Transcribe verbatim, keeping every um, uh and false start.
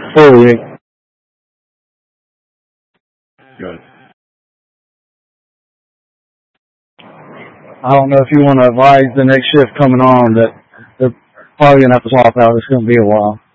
Fully. Good. I don't know if you want to advise the next shift coming on that they're probably going to have to swap out. It's going to be a while.